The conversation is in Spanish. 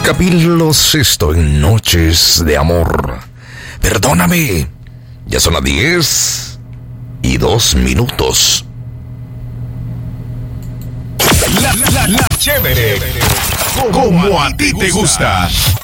Capítulo sexto en Noches de Amor. Perdóname, ya son las 10:02. La chévere, como a ti te gusta.